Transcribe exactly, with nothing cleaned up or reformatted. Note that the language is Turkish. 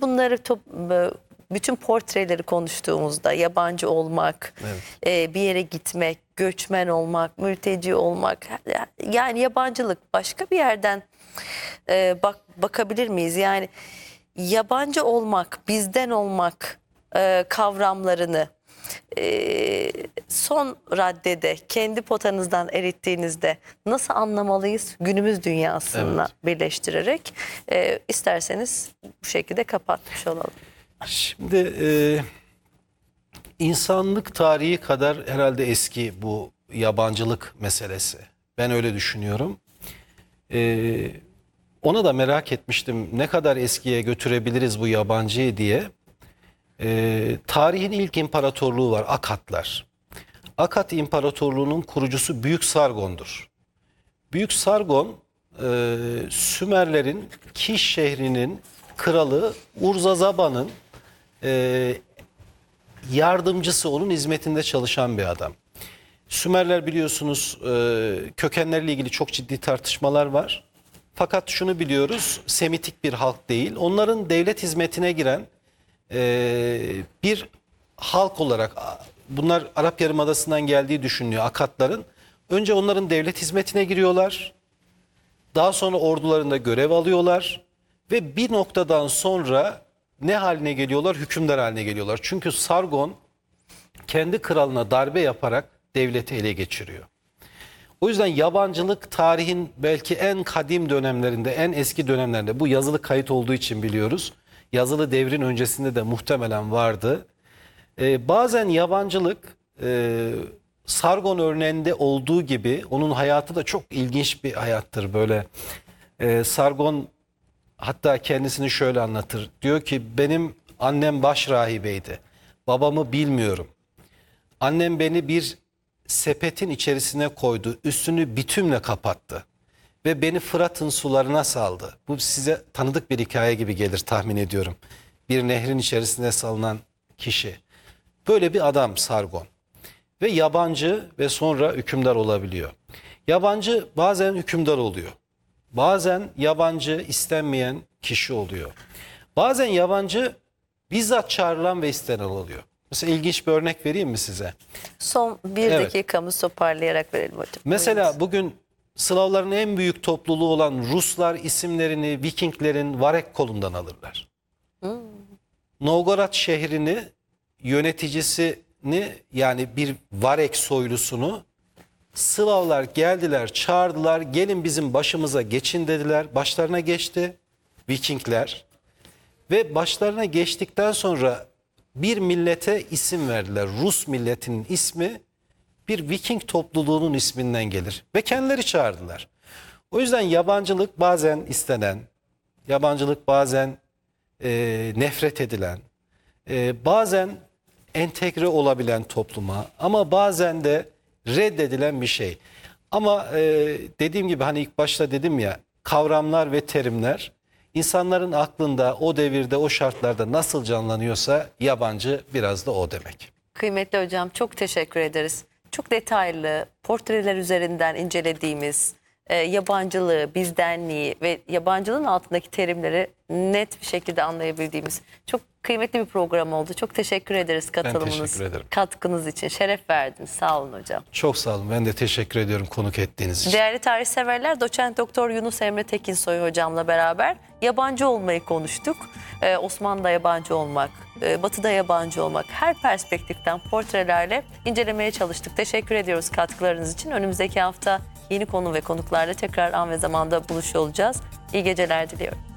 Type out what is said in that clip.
bütün bunları top, bütün portreleri konuştuğumuzda yabancı olmak, Evet. e, bir yere gitmek, göçmen olmak, mülteci olmak, yani yabancılık başka bir yerden e, bak bakabilir miyiz? Yani yabancı olmak, bizden olmak e, kavramlarını e, son raddede kendi potanızdan erittiğinizde nasıl anlamalıyız günümüz dünyasına Evet. birleştirerek? E, isterseniz bu şekilde kapatmış olalım. Şimdi e, insanlık tarihi kadar herhalde eski bu yabancılık meselesi. Ben öyle düşünüyorum. E, ona da merak etmiştim, ne kadar eskiye götürebiliriz bu yabancıyı diye. E, tarihin ilk imparatorluğu var, Akatlar. Akat İmparatorluğu'nun kurucusu Büyük Sargon'dur. Büyük Sargon, e, Sümerlerin Kiş şehrinin kralı Urzazaba'nın e, yardımcısı, onun hizmetinde çalışan bir adam. Sümerler biliyorsunuz e, kökenleriyle ilgili çok ciddi tartışmalar var. Fakat şunu biliyoruz, Semitik bir halk değil. Onların devlet hizmetine giren e, bir halk olarak, bunlar Arap Yarımadası'ndan geldiği düşünülüyor Akatların. Önce onların devlet hizmetine giriyorlar. Daha sonra ordularında görev alıyorlar. Ve bir noktadan sonra ne haline geliyorlar? Hükümdar haline geliyorlar. Çünkü Sargon kendi kralına darbe yaparak devleti ele geçiriyor. O yüzden yabancılık tarihin belki en kadim dönemlerinde, en eski dönemlerinde, bu yazılı kayıt olduğu için biliyoruz. Yazılı devrin öncesinde de muhtemelen vardı. Ee, bazen yabancılık e, Sargon örneğinde olduğu gibi, onun hayatı da çok ilginç bir hayattır böyle. Ee, Sargon hatta kendisini şöyle anlatır. Diyor ki, benim annem baş rahibeydi. Babamı bilmiyorum. Annem beni bir sepetin içerisine koydu. Üstünü bitümle kapattı. Ve beni Fırat'ın sularına saldı. Bu size tanıdık bir hikaye gibi gelir tahmin ediyorum. Bir nehrin içerisine salınan kişi. Böyle bir adam Sargon. Ve yabancı ve sonra hükümdar olabiliyor. Yabancı bazen hükümdar oluyor. Bazen yabancı istenmeyen kişi oluyor. Bazen yabancı bizzat çağrılan ve istenen oluyor. Mesela ilginç bir örnek vereyim mi size? Son bir Evet. dakikamızı toparlayarak verelim hocam. Mesela Buyurunuz. bugün Slavların en büyük topluluğu olan Ruslar isimlerini Vikinglerin Varek kolundan alırlar. Hmm. Novgorod şehrini yöneticisini, yani bir Varek soylusunu Slavlar geldiler, çağırdılar, gelin bizim başımıza geçin dediler. Başlarına geçti Vikingler ve başlarına geçtikten sonra bir millete isim verdiler. Rus milletinin ismi bir Viking topluluğunun isminden gelir ve kendileri çağırdılar. O yüzden yabancılık bazen istenen, yabancılık bazen e, nefret edilen, e, bazen entegre olabilen topluma, ama bazen de reddedilen bir şey. Ama e, dediğim gibi, hani ilk başta dedim ya, kavramlar ve terimler insanların aklında o devirde, o şartlarda nasıl canlanıyorsa yabancı biraz da o demek. Kıymetli hocam, çok teşekkür ederiz. Çok detaylı portreler üzerinden incelediğimiz e, yabancılığı, bizdenliği ve yabancılığın altındaki terimleri net bir şekilde anlayabildiğimiz çok kıymetli bir program oldu. Çok teşekkür ederiz katılımınız, teşekkür ederim. katkınız için. Şeref verdiniz. Sağ olun hocam. Çok sağ olun. Ben de teşekkür ediyorum konuk ettiğiniz için. Değerli tarih severler, doçent doktor Yunus Emre Tekinsoy hocamla beraber yabancı olmayı konuştuk. Ee, Osmanlı'da yabancı olmak, e, Batı'da yabancı olmak, her perspektiften portrelerle incelemeye çalıştık. Teşekkür ediyoruz katkılarınız için. Önümüzdeki hafta yeni konu ve konuklarla tekrar an ve zamanda buluşuyor olacağız. İyi geceler diliyorum.